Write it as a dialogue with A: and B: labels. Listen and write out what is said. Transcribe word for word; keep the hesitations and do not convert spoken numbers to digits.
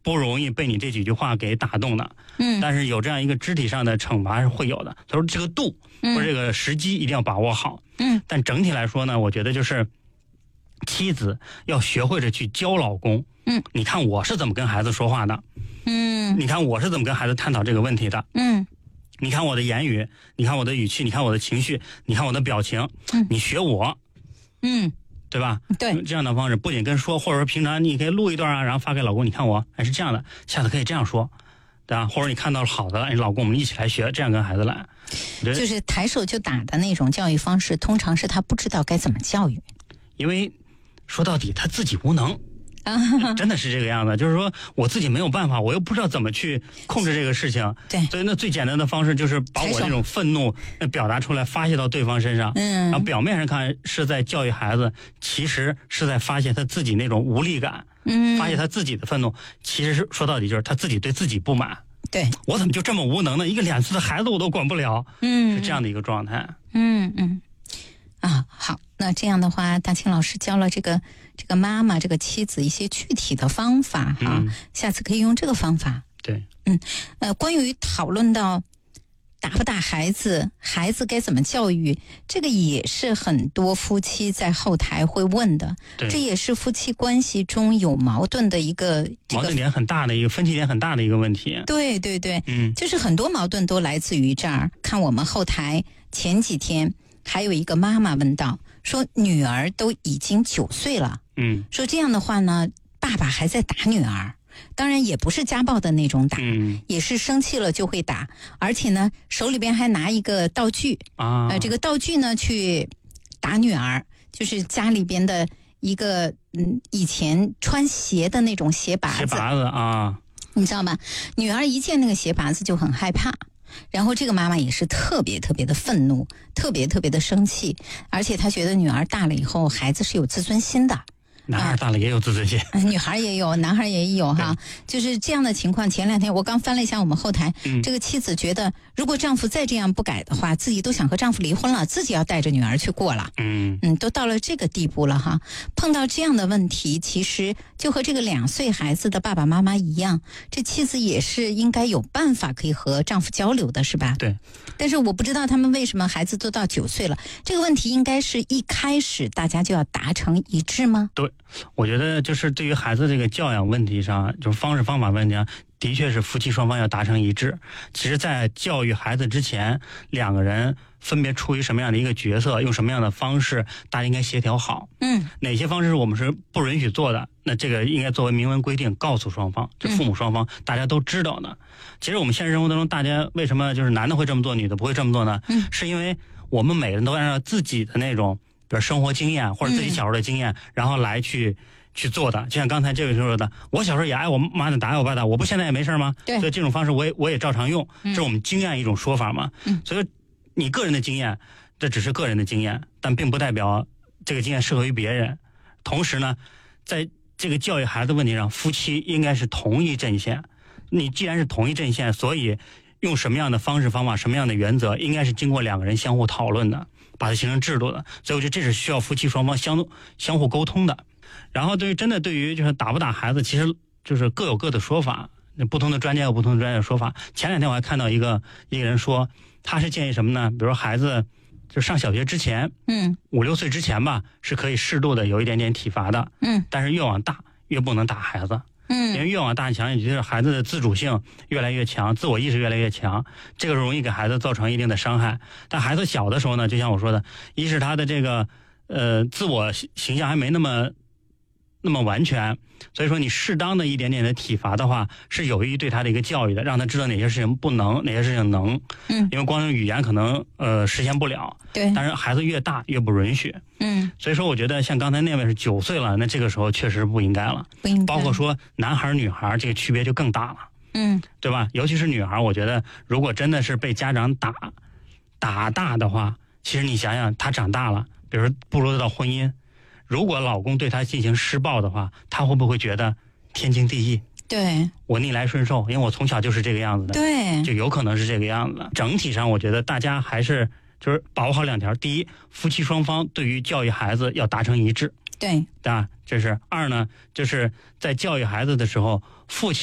A: 不容易被你这几句话给打动的。
B: 嗯，
A: 但是有这样一个肢体上的惩罚是会有的。他说这个度或者这个时机一定要把握好。
B: 嗯，
A: 但整体来说呢，我觉得就是妻子要学会着去教老公。
B: 嗯，
A: 你看我是怎么跟孩子说话的。
B: 嗯，
A: 你看我是怎么跟孩子探讨这个问题的。
B: 嗯，
A: 你看我的言语，你看我的语气，你看我的情绪，你看我的表情。
B: 嗯，
A: 你学我。
B: 嗯。
A: 对吧？
B: 对，
A: 这样的方式不仅跟说，或者说平常你可以录一段啊，然后发给老公，你看我还是这样的，下次可以这样说，对吧？或者你看到了好的了，你老公我们一起来学，这样跟孩子来。
B: 就是抬手就打的那种教育方式，通常是他不知道该怎么教育，
A: 因为说到底他自己无能。真的是这个样子，就是说我自己没有办法，我又不知道怎么去控制这个事情。
B: 对，
A: 所以那最简单的方式就是把我那种愤怒表达出来，发泄到对方身上。嗯，然后表面上看是在教育孩子，其实是在发泄他自己那种无力感。嗯，发泄他自己的愤怒，其实是说到底就是他自己对自己不满。
B: 对，
A: 我怎么就这么无能呢？一个两岁的孩子我都管不了。嗯，是这样的一个状态。
B: 嗯嗯。啊，好，那这样的话，大清老师教了这个这个妈妈这个妻子一些具体的方法哈、嗯，下次可以用这个方法。
A: 对，
B: 嗯，呃，关于讨论到打不打孩子，孩子该怎么教育，这个也是很多夫妻在后台会问的，这也是夫妻关系中有矛盾的一个、这个、
A: 矛盾点很大的一个分歧点很大的一个问题。
B: 对对对，
A: 嗯，
B: 就是很多矛盾都来自于这儿。看我们后台前几天。还有一个妈妈问到说，女儿都已经九岁了，嗯，说这样的话呢，爸爸还在打女儿，当然也不是家暴的那种打，嗯，也是生气了就会打，而且呢，手里边还拿一个道具啊，呃，这个道具呢去打女儿，就是家里边的一个嗯，以前穿鞋的那种鞋拔子，
A: 鞋拔子啊，
B: 你知道吗？女儿一见那个鞋拔子就很害怕。然后这个妈妈也是特别特别的愤怒，特别特别的生气，而且她觉得女儿大了以后，孩子是有自尊心的。
A: 男孩大了也有自尊心、
B: 啊、女孩也有，男孩也有哈，就是这样的情况。前两天我刚翻了一下我们后台、嗯、这个妻子觉得如果丈夫再这样不改的话，自己都想和丈夫离婚了，自己要带着女儿去过了。嗯嗯，都到了这个地步了哈。碰到这样的问题，其实就和这个两岁孩子的爸爸妈妈一样，这妻子也是应该有办法可以和丈夫交流的，是吧？
A: 对。
B: 但是我不知道他们为什么孩子都到九岁了，这个问题应该是一开始大家就要达成一致吗？
A: 对。我觉得就是对于孩子这个教养问题上，就是方式方法问题上，的确是夫妻双方要达成一致。其实在教育孩子之前，两个人分别处于什么样的一个角色，用什么样的方式，大家应该协调好。嗯，哪些方式我们是不允许做的，那这个应该作为明文规定告诉双方，就父母双方、嗯、大家都知道的。其实我们现实生活当中，大家为什么就是男的会这么做，女的不会这么做呢？嗯，是因为我们每个人都按照自己的那种比如生活经验或者自己小时候的经验、嗯、然后来去去做的。就像刚才这位说的，我小时候也挨我妈的打，我爸打，我不现在也没事吗？对，所以这种方式我也我也照常用、嗯、这是我们经验一种说法嘛。嗯，所以你个人的经验这只是个人的经验，但并不代表这个经验适合于别人。同时呢，在这个教育孩子问题上，夫妻应该是同一阵线。你既然是同一阵线，所以用什么样的方式方法，什么样的原则，应该是经过两个人相互讨论的，把它形成制度的。所以我觉得这是需要夫妻双方相相互沟通的。然后对于真的对于就是打不打孩子，其实就是各有各的说法，不同的专家有不同的专家的说法。前两天我还看到一个一个人说，他是建议什么呢？比如说孩子就上小学之前，嗯，五六岁之前吧，是可以适度的有一点点体罚的，嗯，但是越往大越不能打孩子。嗯，因为越往大强，也就是孩子的自主性越来越强，自我意识越来越强，这个容易给孩子造成一定的伤害。但孩子小的时候呢，就像我说的，一是他的这个呃自我形象还没那么那么完全，所以说你适当的一点点的体罚的话，是有益对他的一个教育的，让他知道哪些事情不能，哪些事情能。嗯，因为光用语言可能呃实现不了。对，但是孩子越大越不允许。嗯，所以说我觉得像刚才那位是九岁了，那这个时候确实不应该了。不应该。包括说男孩女孩这个区别就更大了。嗯，对吧？尤其是女孩，我觉得如果真的是被家长打打大的话，其实你想想，她长大了，比如说步入到婚姻。如果老公对她进行施暴的话，她会不会觉得天经地义？对，我逆来顺受，因为我从小就是这个样子的。对，就有可能是这个样子的。整体上，我觉得大家还是就是把握好两条：第一，夫妻双方对于教育孩子要达成一致。对，对吧？这是二呢，就是在教育孩子的时候，父亲